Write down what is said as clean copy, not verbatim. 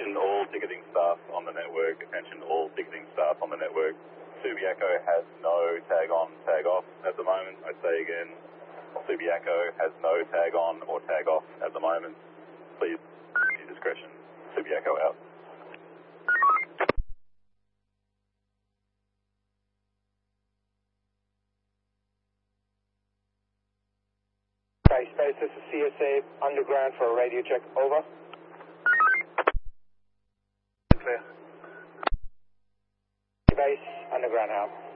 Attention all ticketing staff on the network. Attention all ticketing staff on the network. Subiaco has no tag on, tag off at the moment. I say again, Subiaco has no tag on or tag off at the moment. Please use your discretion. Subiaco out. Base, this is CSA underground for a radio check. Over. Clear. Base underground out.